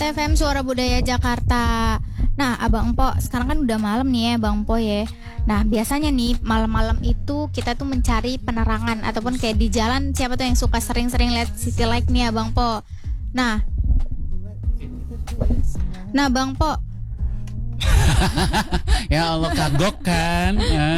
Jakarta FM, Suara Budaya Jakarta. Nah, Abang Empo, sekarang kan udah malam nih ya, Bang Empo ya. Nah, biasanya nih malam-malam itu kita tuh mencari penerangan ataupun kayak di jalan, siapa tuh yang suka sering-sering lihat city light nih, Abang Empo. Nah, Bang Empo. Ya Allah, kagok kan.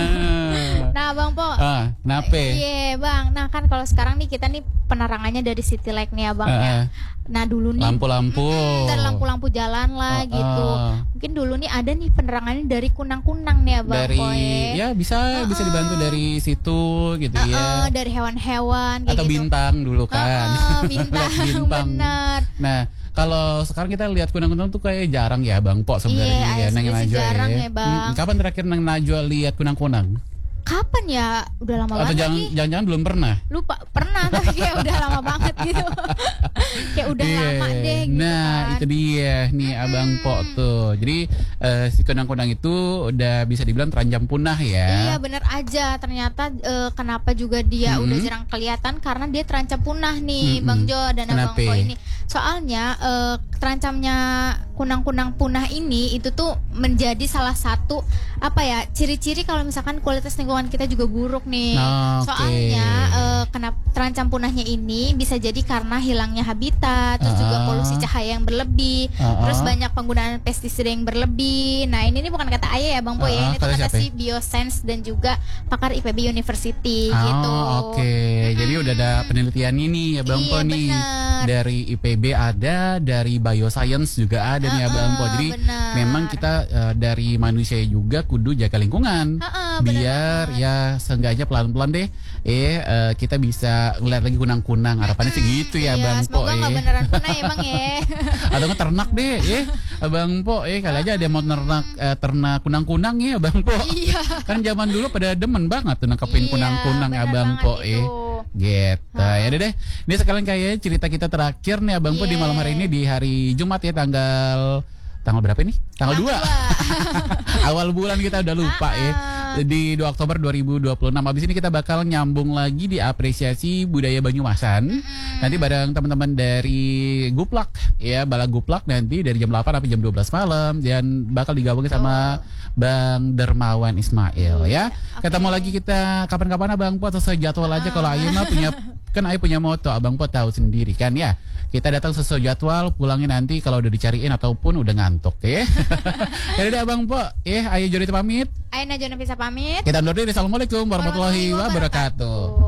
Nah, Bang Empo. Kenapa? Iya, Bang. Nah, kan kalau sekarang nih kita nih penerangannya dari city light nih, Abang ya. Nah, dulu nih lampu-lampu dan lampu-lampu jalan lah gitu. Mungkin dulu nih ada nih penerangannya dari kunang-kunang nih, Abang dari Poe. ya bisa dibantu dari situ gitu ya. Dari hewan-hewan kayak atau gitu. Bintang dulu kan. Bintang, Bintang. bener. Nah, kalau sekarang kita lihat kunang-kunang tuh kayak jarang ya, Bang Po sebenarnya. Iya, Neng Najwa jarang ya, Bang. Kapan terakhir Neng Najwa lihat kunang-kunang? Kapan ya? Udah lama Atau banget nih. jangan-jangan belum pernah? Lupa, pernah tapi kayak udah lama banget gitu. Kayak udah lama deh gitu. Nah, kan. itu dia nih Abang Po tuh. Jadi si kunang-kunang itu udah bisa dibilang terancam punah ya. Iya, bener aja. Ternyata kenapa juga dia udah jarang kelihatan karena dia terancam punah nih, Bang Jo dan Abang Po ini. Soalnya terancamnya kunang-kunang punah ini itu tuh menjadi salah satu ciri-ciri kalau misalkan kualitas lingkungan kita juga buruk nih. Soalnya kenapa terancam punahnya ini bisa jadi karena hilangnya habitat, terus juga polusi cahaya yang berlebih, terus banyak penggunaan pestisida yang berlebih. Nah, ini bukan kata Ayah ya, Bang Po ya. Ini tuh kata si Biosense dan juga pakar IPB University gitu. Jadi udah ada penelitian ini ya, Bang Po nih. Dari IPB ada, dari Bioscience juga ada nih ya, Bang Po. Jadi memang kita dari manusia juga kudu jaga lingkungan. Biar ya seenggaknya pelan-pelan deh kita bisa ngeliat lagi kunang-kunang. Harapannya sih gitu ya, Bang Po. Semoga nggak beneran punah ya, Bang ya. Atau nggak ternak deh Bang Po kali aja ada yang mau ternak kunang-kunang ya, Bang Po. Kan zaman dulu pada demen banget tuh nangkepin kunang-kunang ya, Bang Po gitu. Ya deh. Ini sekalian kayak cerita kita terakhir nih Abang Po di malam hari ini di hari Jumat ya, tanggal berapa ini? Tanggal 2. Awal bulan kita udah lupa di 2 Oktober 2026. Habis ini kita bakal nyambung lagi di apresiasi budaya Banyumasan. Nanti bareng teman-teman dari Guplak ya, Bala Guplak nanti dari jam 8 sampai jam 12 malam dan bakal digabungin sama Bang Dermawan Ismail ya. Ketemu lagi kita kapan-kapan Abang Po, sesuai jadwal aja. Kalau Ayu mah punya moto, Abang Po tahu sendiri kan ya. Kita datang sesuai jadwal, pulangnya nanti kalau udah dicariin ataupun udah ngantuk ya. Ya udah Abang Po, Ayu Jodita pamit. Ayu Najwa Nafisa pamit. Kita undur diri. Assalamualaikum warahmatullahi wabarakatuh.